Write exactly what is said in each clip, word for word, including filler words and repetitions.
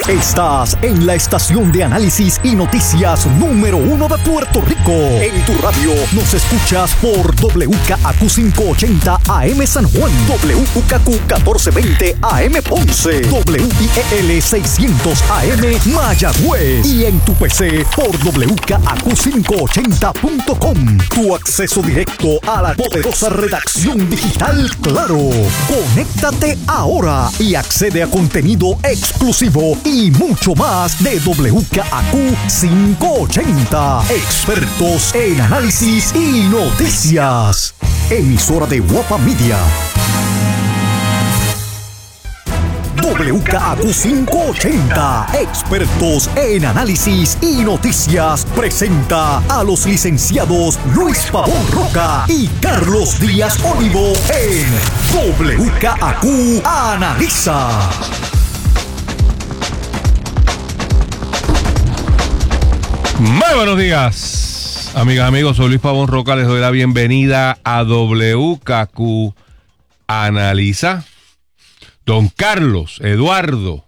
Estás en la estación de análisis y noticias número uno de Puerto Rico. En tu radio nos escuchas por W K A Q quinientos ochenta A M San Juan, W K Q catorce veinte A M Ponce, W I E L seiscientos A M Mayagüez y en tu P C por W K A Q quinientos ochenta punto com. Tu acceso directo a la poderosa redacción digital Claro. Conéctate ahora y accede a contenido exclusivo y mucho más de W K A Q quinientos ochenta. Expertos en análisis y noticias. Emisora de Guapa Media. W K A Q quinientos ochenta, expertos en análisis y noticias, presenta a los licenciados Luis Pavón Roca y Carlos Díaz Olivo en W K A Q Analiza. Muy buenos días, amigas, amigos. Soy Luis Pavón Roca. Les doy la bienvenida a W K Q Analiza. Don Carlos Eduardo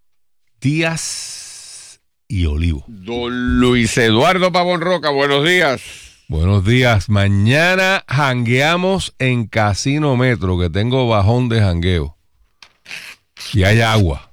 Díaz y Olivo. Don Luis Eduardo Pavón Roca, buenos días. Buenos días. Mañana jangueamos en Casino Metro, que tengo bajón de jangueo. Y hay agua.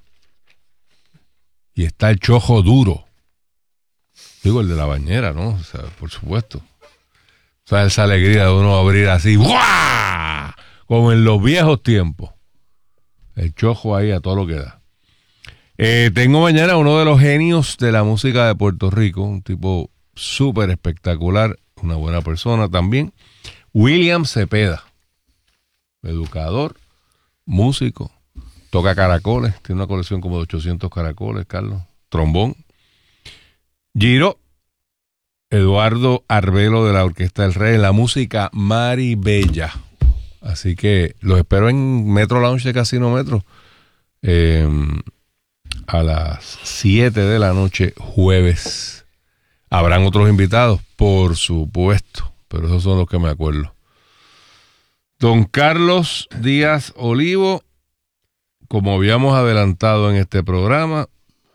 Y está el chojo duro. Digo, el de la bañera, ¿no? O sea, por supuesto. O sea, esa alegría de uno abrir así, ¡guau! Como en los viejos tiempos. El chojo ahí a todo lo que da. Eh, tengo mañana uno de los genios de la música de Puerto Rico, un tipo súper espectacular, una buena persona también, William Cepeda, educador, músico, toca caracoles, tiene una colección como de ochocientos caracoles, Carlos, trombón. Giro, Eduardo Arbelo de la Orquesta del Rey, en la música Maribella. Así que los espero en Metro Lounge de Casino Metro eh, a las siete de la noche, jueves. Habrán otros invitados, por supuesto, pero esos son los que me acuerdo. Don Carlos Díaz Olivo, como habíamos adelantado en este programa,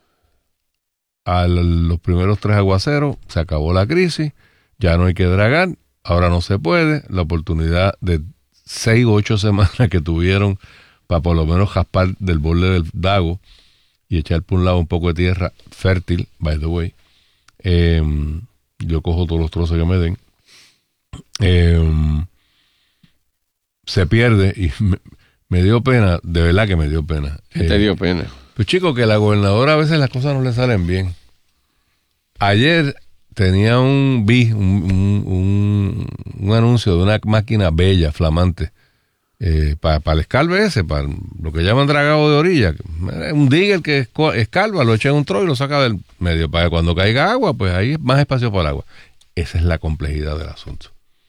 a los primeros tres aguaceros se acabó la crisis, ya no hay que dragar, ahora no se puede, la oportunidad de seis o ocho semanas que tuvieron para por lo menos jaspar del borde del Dago y echar por un lado un poco de tierra fértil, by the way. Eh, yo cojo todos los trozos que me den. Eh, se pierde y me, me dio pena, de verdad que me dio pena. ¿Qué te eh, dio pena? Pues chico, que la gobernadora a veces las cosas no le salen bien. Ayer tenía un, vi, un, un, un, un anuncio de una máquina bella, flamante, eh, para pa el escalve ese, para lo que llaman dragado de orilla. Un digger que escalva, lo echa en un tro y lo saca del medio, para que cuando caiga agua, pues ahí es más espacio para el agua. Esa es la complejidad del asunto.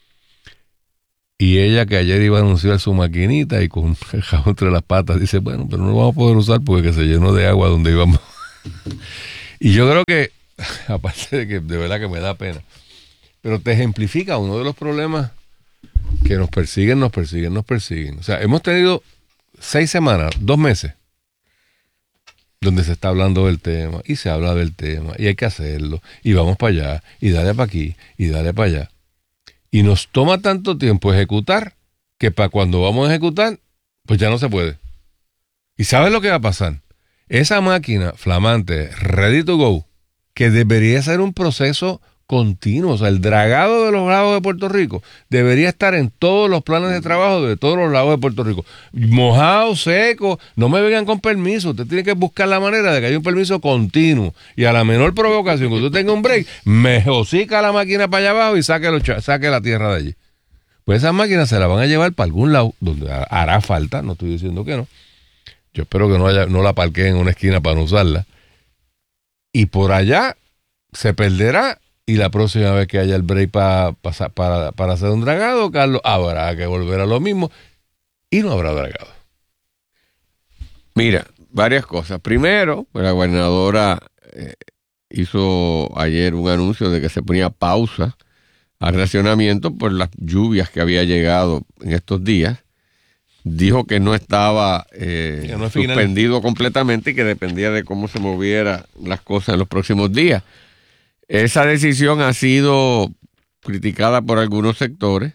Y ella, que ayer iba a anunciar su maquinita y con el jabón entre las patas, dice, bueno, pero no lo vamos a poder usar porque que se llenó de agua donde íbamos. Y yo creo que, aparte de que de verdad que me da pena, pero te ejemplifica uno de los problemas que nos persiguen, nos persiguen, nos persiguen. O sea, hemos tenido seis semanas, dos meses, donde se está hablando del tema, y se habla del tema, y hay que hacerlo, y vamos para allá, y dale para aquí, y dale para allá. Y nos toma tanto tiempo ejecutar, que para cuando vamos a ejecutar, pues ya no se puede. ¿Y sabes lo que va a pasar? Esa máquina flamante, ready to go, que debería ser un proceso continuo, o sea, el dragado de los lagos de Puerto Rico debería estar en todos los planes de trabajo de todos los lagos de Puerto Rico. Mojado, seco, no me vengan con permiso, usted tiene que buscar la manera de que haya un permiso continuo y a la menor provocación que usted tenga un break, me hocica la máquina para allá abajo y saque, los, saque la tierra de allí. Pues esas máquinas se las van a llevar para algún lado donde hará falta, no estoy diciendo que no. Yo espero que no, haya, no la parqueen en una esquina para no usarla. Y por allá se perderá. Y la próxima vez que haya el break pa, pa, para, para hacer un dragado, Carlos, habrá que volver a lo mismo y no habrá dragado. Mira, varias cosas. Primero, la gobernadora eh, hizo ayer un anuncio de que se ponía pausa al racionamiento por las lluvias que había llegado en estos días. dijo que no estaba eh, que no es suspendido final. completamente y que dependía de cómo se movieran las cosas en los próximos días. Esa decisión ha sido criticada por algunos sectores,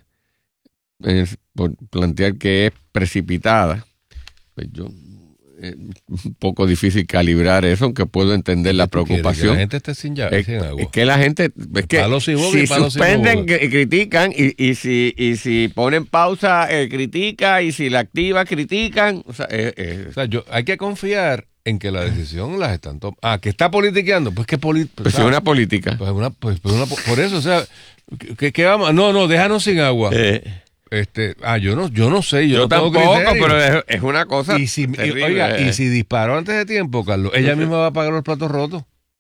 eh, por plantear que es precipitada. Pues yo, es un poco difícil calibrar eso, aunque puedo entender la preocupación. Que la gente esté sin llave, es, sin agua. es que la gente, es que palos y si y palos suspenden y y critican, y, y, si, y si ponen pausa, eh, critica, y si la activa, critican. O sea, eh, eh. O sea, yo, hay que confiar en que la decisión las están tomando. Ah, que está politiqueando, pues que poli pues es una política. Pues una, pues, pues una, por eso, o sea, que, que vamos, no, no, déjanos sin agua. Eh. Este, ah, yo no, yo no sé, yo, Yo no tengo tampoco, criterio. pero es, es una cosa y si, terrible, y, oiga, eh. y si disparó antes de tiempo, Carlos, ella misma va a pagar los platos rotos.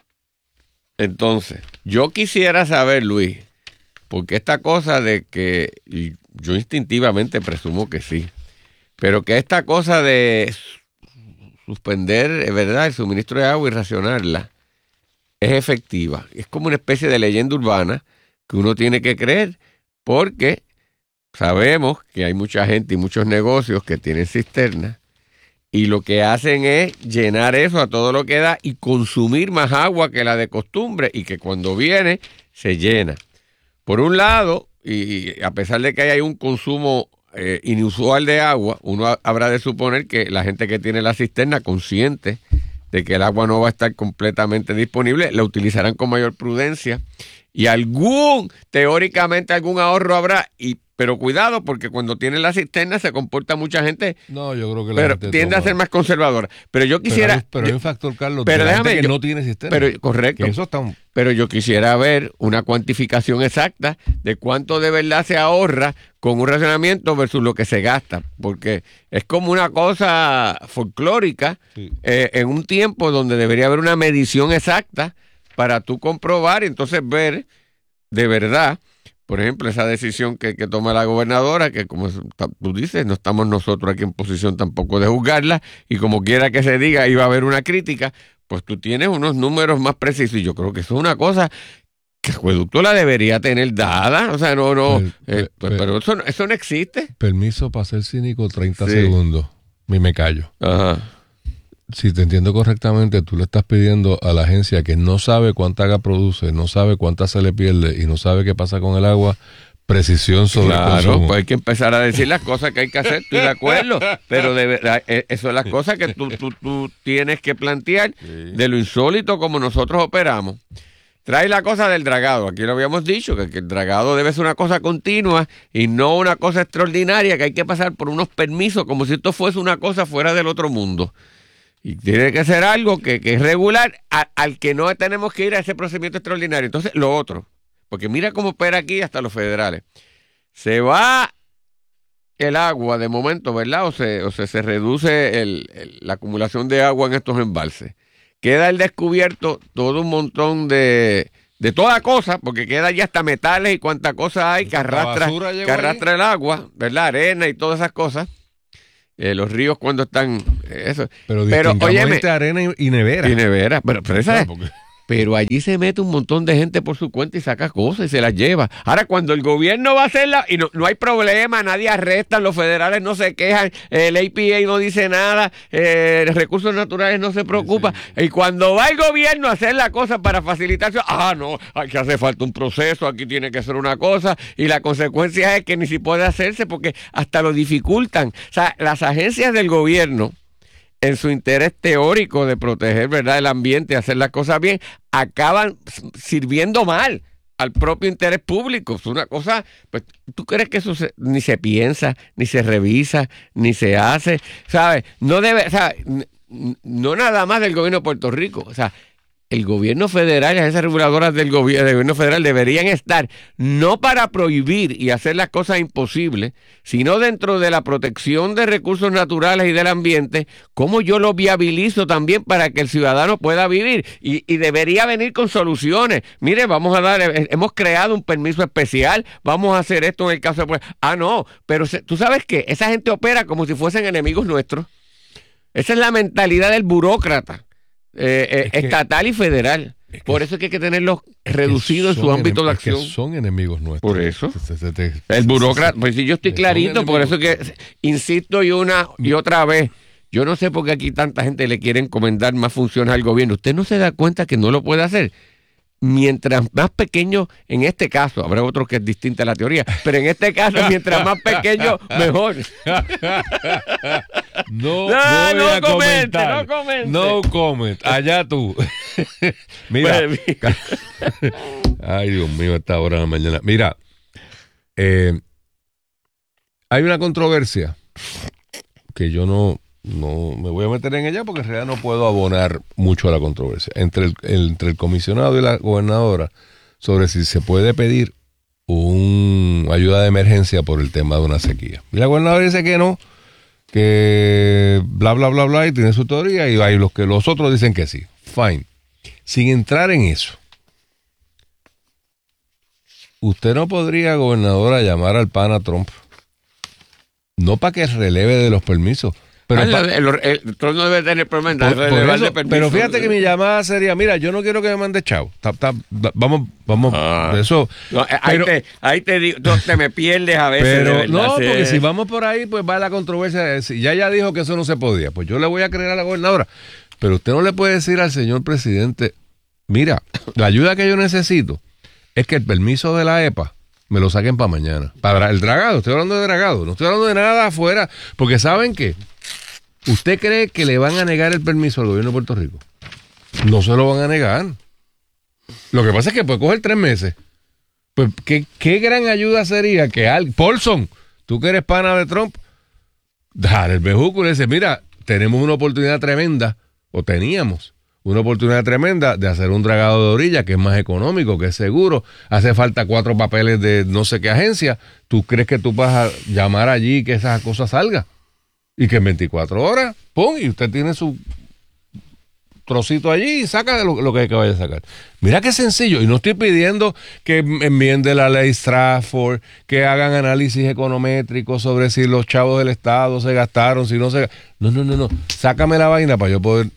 Entonces, yo quisiera saber, Luis, porque esta cosa de que, y yo instintivamente presumo que sí, pero que esta cosa de suspender, ¿verdad?, el suministro de agua y racionarla es efectiva. Es como una especie de leyenda urbana que uno tiene que creer, porque sabemos que hay mucha gente y muchos negocios que tienen cisternas y lo que hacen es llenar eso a todo lo que da y consumir más agua que la de costumbre, y que cuando viene se llena. Por un lado, y a pesar de que hay un consumo eh, inusual de agua, uno habrá de suponer que la gente que tiene la cisterna, consciente de que el agua no va a estar completamente disponible, la utilizarán con mayor prudencia y algún, teóricamente algún ahorro habrá, y pero cuidado, porque cuando tienen la cisterna se comporta mucha gente. No, yo creo que la pero gente tiende toma. a ser más conservadora. Pero yo quisiera. Pero hay, pero hay un factor, Carlos, pero de la déjame, gente que yo, no tiene cisterna. Pero, correcto. Que eso está un... Pero yo quisiera ver una cuantificación exacta de cuánto de verdad se ahorra con un racionamiento versus lo que se gasta. Porque es como una cosa folclórica, sí. eh, en un tiempo donde debería haber una medición exacta para tú comprobar y entonces ver de verdad. Por ejemplo, esa decisión que, que toma la gobernadora, que como tú dices, no estamos nosotros aquí en posición tampoco de juzgarla, y como quiera que se diga, iba a haber una crítica, pues tú tienes unos números más precisos, y yo creo que eso es una cosa que el acueducto la debería tener dada, o sea, no, no, per, eh, per, pero eso, eso no existe. Permiso para ser cínico, treinta sí. segundos, y me callo. Ajá. Si te entiendo correctamente, tú le estás pidiendo a la agencia que no sabe cuánta agua produce, no sabe cuánta se le pierde y no sabe qué pasa con el agua, precisión sobre claro, el consumo. Pues hay que empezar a decir las cosas que hay que hacer, estoy de acuerdo, pero de verdad, eso son las cosas que tú, tú, tú tienes que plantear sí. de lo insólito como nosotros operamos. Trae la cosa del dragado, aquí lo habíamos dicho, que, que el dragado debe ser una cosa continua y no una cosa extraordinaria, que hay que pasar por unos permisos como si esto fuese una cosa fuera del otro mundo. Y tiene que ser algo que, que es regular, a, al que no tenemos que ir a ese procedimiento extraordinario. Entonces, lo otro, porque mira cómo opera aquí hasta los federales. Se va el agua de momento, ¿verdad? O se, o se, se reduce el, el, la acumulación de agua en estos embalses. Queda al descubierto todo un montón de, de toda cosa, porque queda ya hasta metales y cuánta cosa hay que arrastra, que arrastra el agua, ¿verdad? Arena y todas esas cosas. Eh, los ríos cuando están eh, eso. Pero, pero óyeme, arena y, y nevera. Y nevera, pero, pero, esa, no, porque... pero allí se mete un montón de gente por su cuenta y saca cosas y se las lleva. Ahora, cuando el gobierno va a hacerla, y no, no hay problema, nadie arresta, los federales no se quejan, el A P A no dice nada, eh, recursos naturales no se preocupa. Sí, sí. Y cuando va el gobierno a hacer la cosa para facilitarse, ah, no, aquí hace falta un proceso, aquí tiene que ser una cosa, y la consecuencia es que ni si puede hacerse porque hasta lo dificultan. O sea, las agencias del gobierno, en su interés teórico de proteger, ¿verdad?, el ambiente y hacer las cosas bien, acaban sirviendo mal al propio interés público. Es una cosa, pues, ¿tú crees que eso se, ni se piensa, ni se revisa, ni se hace? ¿Sabes? No debe, o sea, no nada más del gobierno de Puerto Rico, o sea, el gobierno federal y las reguladoras del gobierno, del gobierno federal deberían estar no para prohibir y hacer las cosas imposibles, sino dentro de la protección de recursos naturales y del ambiente, cómo yo lo viabilizo también para que el ciudadano pueda vivir. Y, y debería venir con soluciones. Mire, vamos a dar, hemos creado un permiso especial, vamos a hacer esto en el caso de... Ah, no, pero se, tú sabes que esa gente opera como si fuesen enemigos nuestros. Esa es la mentalidad del burócrata. Eh, eh, es que, estatal y federal. Es Por que, eso es que hay que tenerlos reducidos en su ámbito enem- de acción. Es que son enemigos nuestros. Por eso. Se, se, se, el burócrata, pues si yo estoy clarito, por eso que insisto y una y otra vez. Yo no sé por qué aquí tanta gente le quiere encomendar más funciones al gobierno. Usted no se da cuenta que no lo puede hacer. Mientras más pequeño, en este caso, habrá otros que es distinta a la teoría, pero en este caso, mientras más pequeño, mejor. No, no, voy no a comente, comentar. no comente. No comment, allá tú. Mira. Ay, Dios mío, a esta hora de la mañana. Mira, eh, hay una controversia que yo no... No me voy a meter en ella porque en realidad no puedo abonar mucho a la controversia entre el, el, entre el comisionado y la gobernadora sobre si se puede pedir un ayuda de emergencia por el tema de una sequía. Y la gobernadora dice que no, que bla, bla, bla, bla, y tiene su teoría, y hay los que los otros dicen que sí. Fine. Sin entrar en eso, usted no podría, gobernadora, llamar al pana Trump, no para que releve de los permisos. Pero ah, pa- el, el, el Trump no debe tener problema por, por eso, de pero fíjate que mi llamada sería, mira, yo no quiero que me mande chavo. Ta, ta, ta, vamos, vamos, ah. eso. No, ahí, pero, te, ahí te digo, te me pierdes a veces. Pero verdad, no, sí. porque si vamos por ahí, pues va la controversia. Si ya ella dijo que eso no se podía, pues yo le voy a creer a la gobernadora. Pero usted no le puede decir al señor presidente, mira, la ayuda que yo necesito es que el permiso de la E P A me lo saquen para mañana. Para el dragado, estoy hablando de dragado, no estoy hablando de nada afuera, porque ¿saben qué? ¿Usted cree que le van a negar el permiso al gobierno de Puerto Rico? No se lo van a negar. Lo que pasa es que puede coger tres meses. Pues, ¿qué, qué gran ayuda sería que al Paulson, tú que eres pana de Trump, dar el bejuco y dice, mira, tenemos una oportunidad tremenda, o teníamos una oportunidad tremenda de hacer un dragado de orilla que es más económico, que es seguro, hace falta cuatro papeles de no sé qué agencia, ¿tú crees que tú vas a llamar allí que esa cosa salga? Y que en veinticuatro horas, pum, y usted tiene su trocito allí y saca lo, lo que hay que vaya a sacar. Mira qué sencillo. Y no estoy pidiendo que enmiende la ley Stratford, que hagan análisis econométricos sobre si los chavos del Estado se gastaron, si no se... No, no, no, no. Sácame la vaina para yo poder...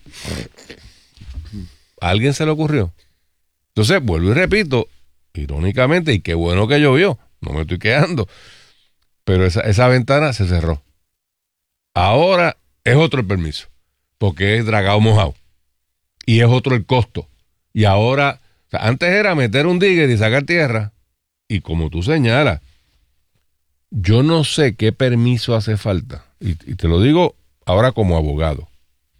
¿A alguien se le ocurrió? Entonces, vuelvo y repito, irónicamente, y qué bueno que llovió, no me estoy quedando, pero esa, esa ventana se cerró. Ahora es otro el permiso, porque es dragado mojado. Y es otro el costo. Y ahora, o sea, antes era meter un digger y sacar tierra. Y como tú señalas, yo no sé qué permiso hace falta. Y, y te lo digo ahora como abogado.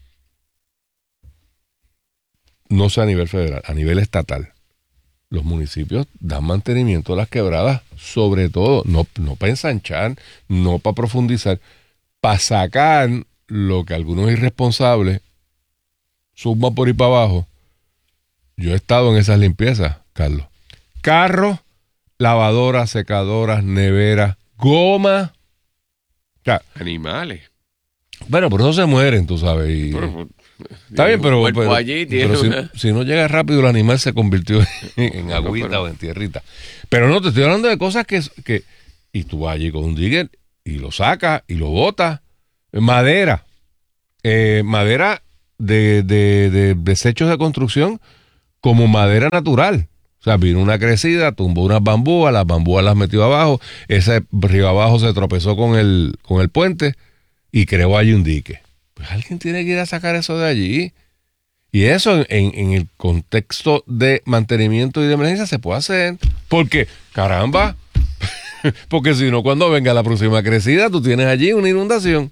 No sé a nivel federal, a nivel estatal. Los municipios dan mantenimiento a las quebradas, sobre todo, no, no para ensanchar, no para profundizar, para sacar lo que algunos irresponsables suban por ahí para abajo. Yo he estado en esas limpiezas, Carlos. Carros, lavadoras, secadoras, neveras, goma. O sea, animales. Bueno, por eso se mueren, tú sabes. Y, pero, está bien, pero, pero, allí pero si, una... si no llega rápido, el animal se convirtió en, en agüita no, pero... o en tierrita. Pero no, te estoy hablando de cosas que... que y tú vas allí con un digger y lo sacas y lo botas. Madera. Eh, madera de, de, de desechos de construcción como madera natural. O sea, vino una crecida, tumbó unas bambúas, las bambúas las metió abajo, ese río abajo se tropezó con el, con el puente y creó allí un dique. Pues alguien tiene que ir a sacar eso de allí. Y eso en, en el contexto de mantenimiento y de emergencia se puede hacer. Porque, caramba, porque si no, cuando venga la próxima crecida, tú tienes allí una inundación.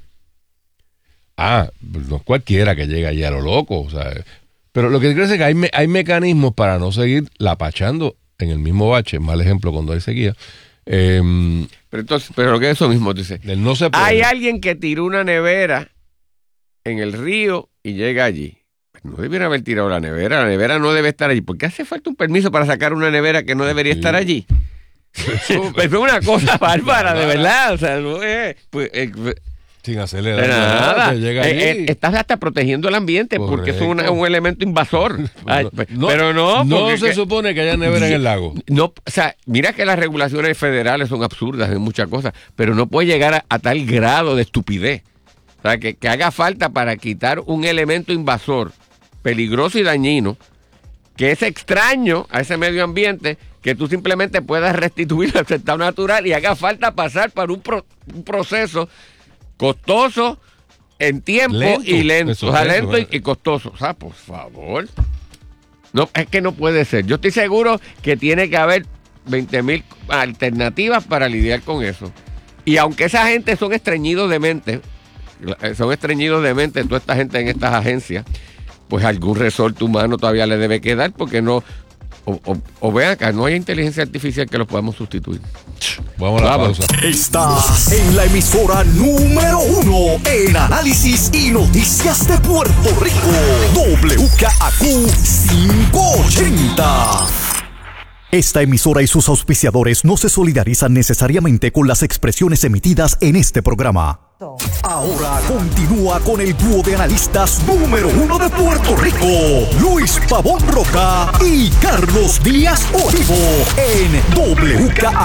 Ah, no es cualquiera que llegue allí a lo loco, o sea, pero lo que quiero decir es que hay, me, hay mecanismos para no seguir lapachando en el mismo bache, mal ejemplo cuando hay sequía. Eh, pero entonces, pero lo que es eso mismo, dice, no se puede. Hay alguien que tiró una nevera en el río y llega allí. No debiera haber tirado la nevera, la nevera no debe estar allí. ¿Por qué hace falta un permiso para sacar una nevera que no debería sí. estar allí? Eso es una cosa bárbara, de verdad. O sea, no es... Pues, eh, sin hacerle daño nada. Llega eh, eh, estás hasta protegiendo el ambiente. Correcto. Porque es un, un elemento invasor. Ay, no, pero no. No se que, supone que haya nevera en el lago. No, o sea, mira que las regulaciones federales son absurdas en muchas cosas, pero no puede llegar a, a tal grado de estupidez. O sea, que, que haga falta para quitar un elemento invasor peligroso y dañino que es extraño a ese medio ambiente que tú simplemente puedas restituir al estado natural y haga falta pasar por un, pro, un proceso costoso en tiempo lento, y lento, o sea, lento, lento y, y costoso. O sea, por favor. No, es que no puede ser. Yo estoy seguro que tiene que haber veinte mil alternativas para lidiar con eso. Y aunque esa gente son estreñidos de mente, son estreñidos de mente toda esta gente en estas agencias, pues algún resorte humano todavía le debe quedar porque no, o, o, o vean acá, no hay inteligencia artificial que los podamos sustituir. Vamos a la pausa. Estás en la emisora número uno en análisis y noticias de Puerto Rico. W K A Q quinientos ochenta. Esta emisora y sus auspiciadores no se solidarizan necesariamente con las expresiones emitidas en este programa. Ahora continúa con el dúo de analistas número uno de Puerto Rico, Luis Pavón Roca y Carlos Díaz Olivo, en W K